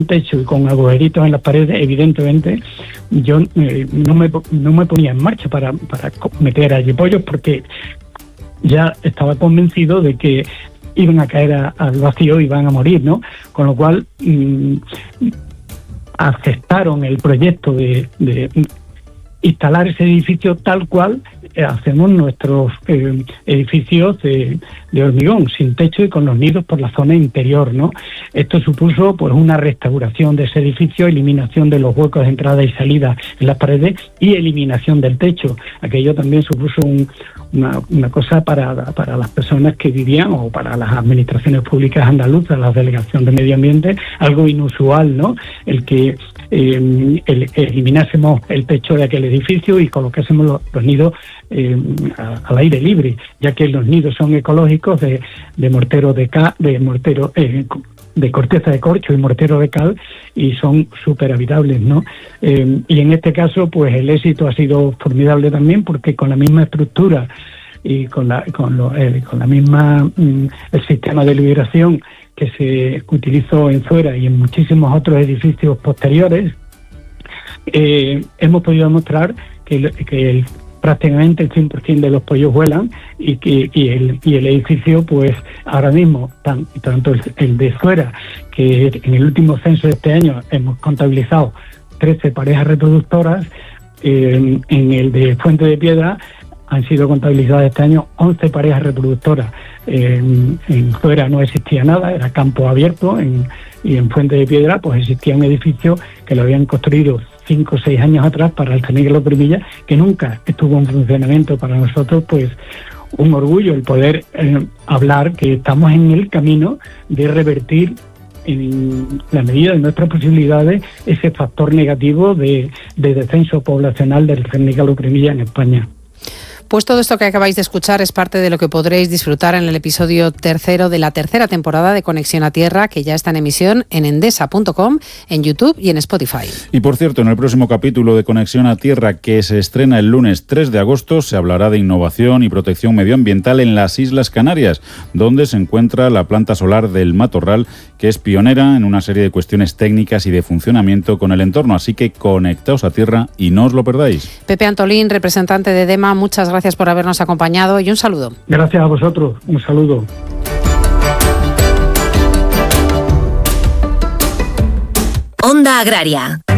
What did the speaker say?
techo y con agujeritos en las paredes, evidentemente yo no me ponía en marcha para meter allí pollos, porque ya estaba convencido de que iban a caer al vacío y iban a morir, ¿no? Con lo cual aceptaron el proyecto de instalar ese edificio tal cual hacemos nuestros edificios de hormigón, sin techo y con los nidos por la zona interior, ¿no? Esto supuso pues una restauración de ese edificio, eliminación de los huecos de entrada y salida en las paredes y eliminación del techo. Aquello también supuso una cosa para las personas que vivían, o para las administraciones públicas andaluzas, la Delegación de Medio Ambiente, algo inusual, ¿no? El que eliminásemos el techo de aquel edificio y colocásemos los nidos al aire libre, ya que los nidos son ecológicos de mortero de corteza de corcho y mortero de cal, y son súper habitables, ¿no? Y en este caso, pues el éxito ha sido formidable también, porque con la misma estructura y con la misma el sistema de liberación que se utilizó en Zuera y en muchísimos otros edificios posteriores, hemos podido demostrar que prácticamente el 100% de los pollos vuelan, y el edificio, pues ahora mismo, tanto el de Zuera, que en el último censo de este año hemos contabilizado 13 parejas reproductoras, en el de Fuente de Piedra han sido contabilizadas este año 11 parejas reproductoras. En Zuera no existía nada, era campo abierto, y en Fuente de Piedra pues existía un edificio que lo habían construido 5 o 6 años atrás para el San Miguel de Primilla, que nunca estuvo en funcionamiento. Para nosotros, pues, un orgullo el poder hablar que estamos en el camino de revertir, en la medida de nuestras posibilidades, ese factor negativo de descenso poblacional del San Miguel de Primilla en España. Pues todo esto que acabáis de escuchar es parte de lo que podréis disfrutar en el episodio 3 de la 3ª temporada de Conexión a Tierra, que ya está en emisión en endesa.com, en YouTube y en Spotify. Y por cierto, en el próximo capítulo de Conexión a Tierra, que se estrena el lunes 3 de agosto, se hablará de innovación y protección medioambiental en las Islas Canarias, donde se encuentra la planta solar del Matorral, que es pionera en una serie de cuestiones técnicas y de funcionamiento con el entorno. Así que conectaos a tierra y no os lo perdáis. Pepe Antolín, representante de DEMA, muchas gracias por habernos acompañado y un saludo. Gracias a vosotros, un saludo. Onda Agraria.